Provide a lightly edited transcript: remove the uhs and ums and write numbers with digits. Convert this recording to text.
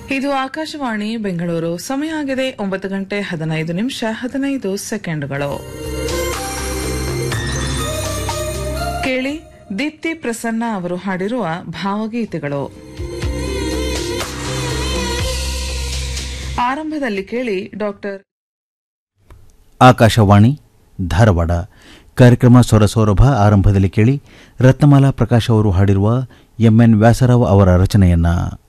ಇದು ಆಕಾಶವಾಣಿ ಬೆಂಗಳೂರು. ಸಮಯ ಆಗಿದೆ 9:15 ಕೇಳಿ ದೀಪ್ತಿ ಪ್ರಸನ್ನ ಅವರು ಹಾಡಿರುವ ಭಾವಗೀತೆಗಳು. ಆರಂಭದಲ್ಲಿ ಕೇಳಿ ಡಾಕ್ಟರ್ ಆಕಾಶವಾಣಿ ಧಾರವಾಡ ಕಾರ್ಯಕ್ರಮ ಸ್ವರಸೌರಭ. ಆರಂಭದಲ್ಲಿ ಕೇಳಿ ರತ್ನಮಾಲಾ ಪ್ರಕಾಶ್ ಅವರು ಹಾಡಿರುವ ಎಂಎನ್ ವ್ಯಾಸರಾವ್ ಅವರ ರಚನೆಯನ್ನ.